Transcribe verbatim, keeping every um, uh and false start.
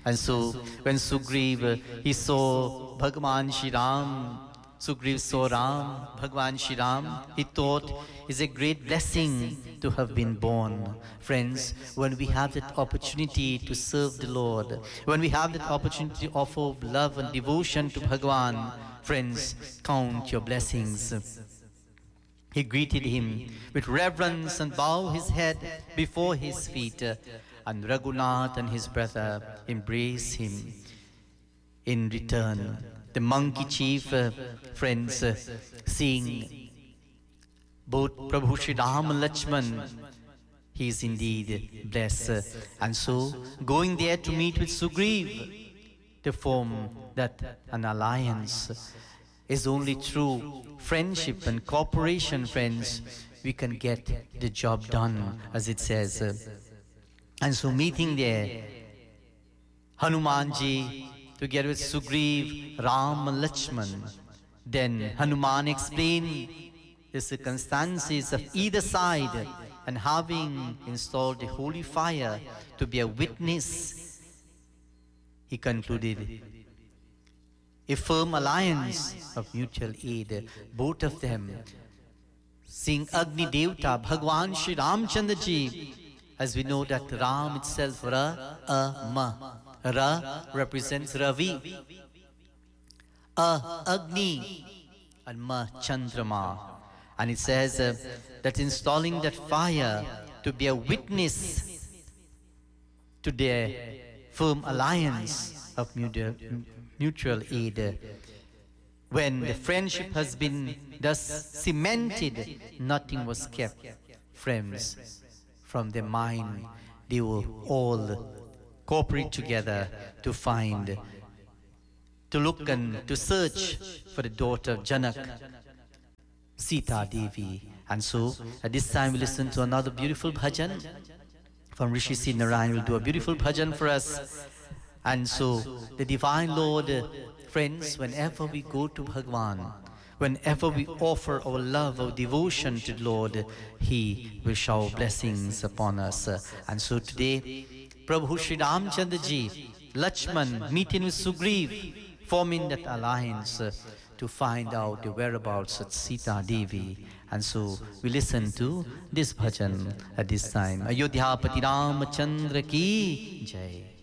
And so when Sugriv, uh, he saw Bhagavan Shri Ram, Sugriv saw Ram, Bhagavan Shri Ram, he thought it's a great blessing to have been born. Friends, when we have that opportunity to serve the Lord, when we have that opportunity to offer love and devotion to Bhagavan, friends, count your blessings. He greeted him with reverence and bowed his head before his feet, and Raghunath and his brother embraced him. In return, the monkey chief, uh, friends, uh, seeing both Prabhu Shri Ram and Lakshman, he is indeed blessed. And so, going there to meet with Sugriv, to form that an alliance, is only through friendship and cooperation, friends, we can get the job done, as it says. And so meeting there, Hanumanji, together with Sugriv, Ram and Lakshman, then Hanuman explained the circumstances of either side, and having installed the holy fire to be a witness, he concluded a firm alliance of mutual aid. Both of them, seeing Agni Devta, Bhagwan Shri Ramchandra Ji, as we know that Ram itself, Ra, A, Ma. Ra represents Ravi, A, Agni, and Ma, Chandrama. And it says uh, that installing that fire to be a witness to their firm alliance of mutual, mutual aid. When the friendship has been thus cemented, nothing was kept. Friends, from their mind, they will all cooperate together to find, to look and to search for the daughter of Janak, Sita Devi. And so, at this time we listen to another beautiful bhajan from Rishi C. Narayan. Will do a beautiful bhajan for us. And so, the Divine Lord, uh, friends, whenever we go to Bhagwan, whenever we offer our love, our devotion to the Lord, He will shower blessings upon us. Uh, and so today, Prabhu Shri Ramchandra Ji, Lakshman, meeting with Sugriv, forming that alliance uh, to find out the whereabouts of Sita Devi. And so we listen to this bhajan at this time. Ayodhya Pati Ramchandra Ki Jai.